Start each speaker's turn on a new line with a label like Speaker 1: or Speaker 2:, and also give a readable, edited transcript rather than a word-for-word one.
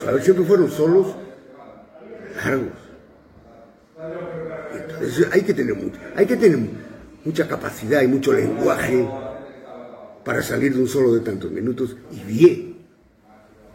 Speaker 1: A ver, siempre fueron solos largos. Entonces hay que tener mucha capacidad y mucho lenguaje para salir de un solo de tantos minutos y bien.